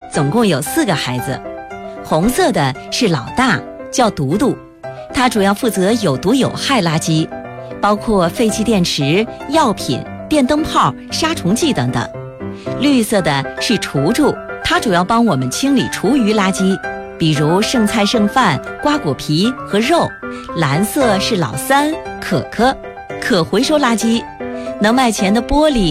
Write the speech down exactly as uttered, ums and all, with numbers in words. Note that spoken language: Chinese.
总共有四个孩子。红色的是老大，叫独独，他主要负责有毒有害垃圾，包括废弃电池、药品、电灯泡、杀虫剂等等。绿色的是厨厨，他主要帮我们清理厨余垃圾，比如剩菜剩饭、瓜果皮和肉。蓝色是老三可可，可回收垃圾，能卖钱的玻璃